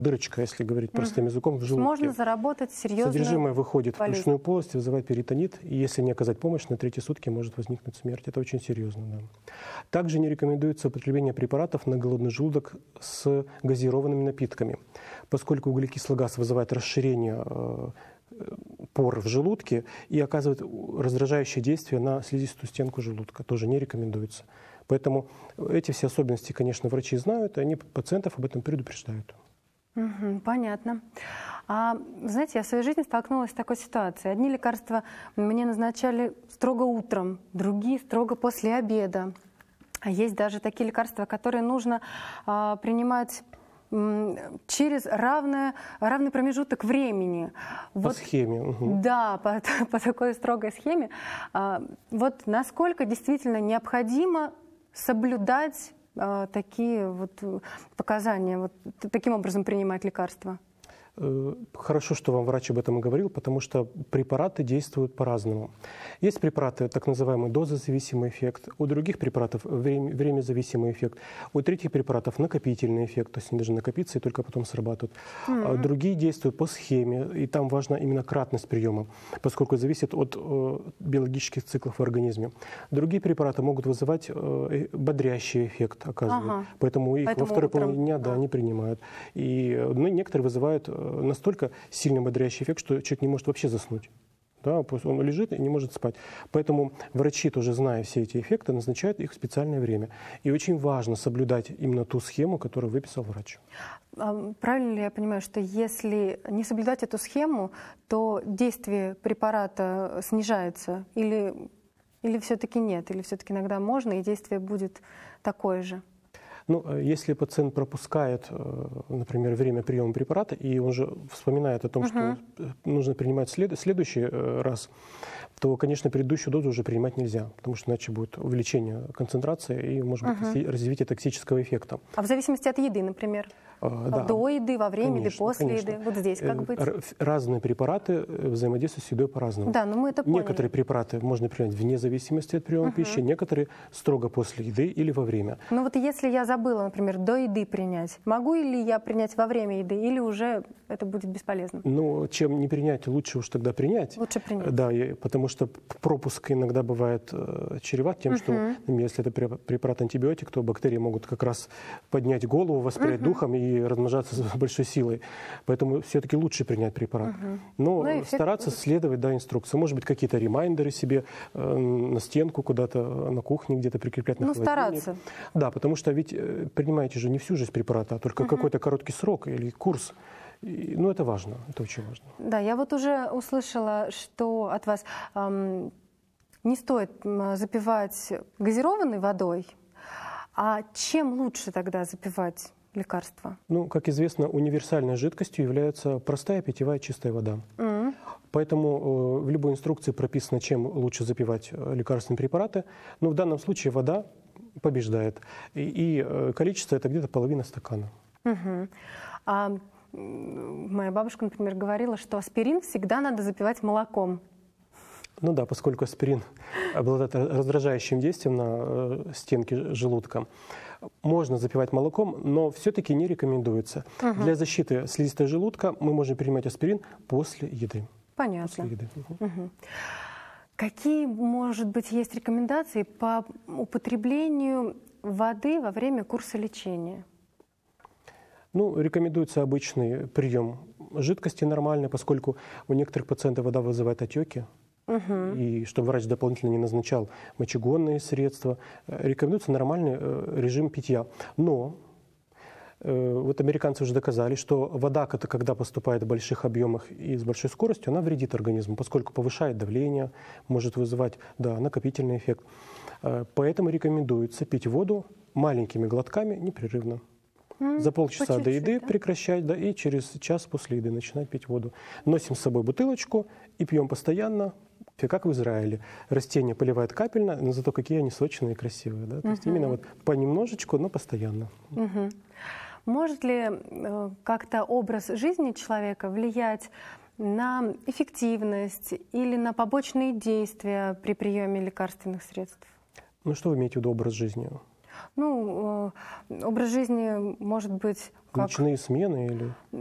дырочка, если говорить простым языком, в желудке. Можно заработать серьезно. Содержимое выходит болезнь. в брюшную полость, вызывает перитонит, и если не оказать помощь, на третьи сутки может возникнуть смерть. Это очень серьезно. Да. Также не рекомендуется употребление препаратов на голодный желудок с газированными напитками, поскольку углекислый газ вызывает расширение пор в желудке и оказывает раздражающее действие на слизистую стенку желудка. Тоже не рекомендуется. Поэтому эти все особенности, конечно, врачи знают, и они пациентов об этом предупреждают. Понятно. Знаете, я в своей жизни столкнулась с такой ситуацией. Одни лекарства мне назначали строго утром, другие строго после обеда. А есть даже такие лекарства, которые нужно принимать через равный промежуток времени. По схеме. Угу. Да, по такой строгой схеме. Вот насколько действительно необходимо соблюдать такие вот показания, вот таким образом принимать лекарства? Хорошо, что вам врач об этом и говорил, потому что препараты действуют по-разному. Есть препараты, так называемый дозозависимый эффект, у других препаратов времязависимый эффект, у третьих препаратов накопительный эффект, то есть они должны накопиться и только потом срабатывают. Другие действуют по схеме, и там важна именно кратность приема, поскольку зависит от биологических циклов в организме. Другие препараты могут вызывать бодрящий эффект, оказывают, поэтому их во второй половине дня не принимают. И некоторые вызывают настолько сильный бодрящий эффект, что человек не может вообще заснуть. Да, он лежит и не может спать. Поэтому врачи, тоже зная все эти эффекты, назначают их в специальное время. И очень важно соблюдать именно ту схему, которую выписал врач. Правильно ли я понимаю, что если не соблюдать эту схему, то действие препарата снижается? Или все-таки нет? Или все-таки иногда можно, и действие будет такое же? Если пациент пропускает, например, время приема препарата, и он же вспоминает о том, что нужно принимать следующий раз, то, конечно, предыдущую дозу уже принимать нельзя, потому что иначе будет увеличение концентрации и, может быть, развитие токсического эффекта. А в зависимости от еды, например? Да. До еды, во время, конечно, или после конечно. еды? Вот здесь как быть? Разные препараты взаимодействуют с едой по-разному. Да, но мы это поняли. Некоторые препараты можно принять вне зависимости от приема пищи, некоторые строго после еды или во время. Ну вот если я забыла, например, до еды принять, могу ли я принять во время еды, или уже это будет бесполезно? Чем не принять, лучше уж тогда принять. Лучше принять. Да, потому что пропуск иногда бывает чреват тем, что если это препарат антибиотик, то бактерии могут как раз поднять голову, воспрять духом и размножаться с большой силой. Поэтому все-таки лучше принять препарат. Но стараться следовать инструкции. Может быть, какие-то ремайндеры себе на стенку куда-то, на кухне где-то прикреплять, на холодильник. Стараться. Да, потому что ведь принимаете же не всю жизнь препарата, а только какой-то короткий срок или курс. Это важно, это очень важно. Да, я вот уже услышала, что от вас не стоит запивать газированной водой, а чем лучше тогда запивать лекарства? Как известно, универсальной жидкостью является простая питьевая чистая вода. Поэтому в любой инструкции прописано, чем лучше запивать лекарственные препараты. Но в данном случае вода побеждает. И количество это где-то половина стакана. Моя бабушка, например, говорила, что аспирин всегда надо запивать молоком. Да, поскольку аспирин обладает раздражающим действием на стенки желудка, можно запивать молоком, но все-таки не рекомендуется. Для защиты слизистой желудка мы можем принимать аспирин после еды. Понятно. После еды. Какие, может быть, есть рекомендации по употреблению воды во время курса лечения? Рекомендуется обычный прием жидкости нормальный, поскольку у некоторых пациентов вода вызывает отеки. И чтобы врач дополнительно не назначал мочегонные средства, рекомендуется нормальный режим питья. Но вот американцы уже доказали, что вода, когда поступает в больших объемах и с большой скоростью, она вредит организму, поскольку повышает давление, может вызывать накопительный эффект. Поэтому рекомендуется пить воду маленькими глотками непрерывно. За полчаса до еды прекращать, и через час после еды начинать пить воду. Носим с собой бутылочку и пьем постоянно, как в Израиле. Растения поливают капельно, но зато какие они сочные и красивые. Да? То есть именно понемножечку, но постоянно. Может ли как-то образ жизни человека влиять на эффективность или на побочные действия при приеме лекарственных средств? Что вы имеете в виду образ жизни? Ну, образ жизни может быть как... Ночные смены или?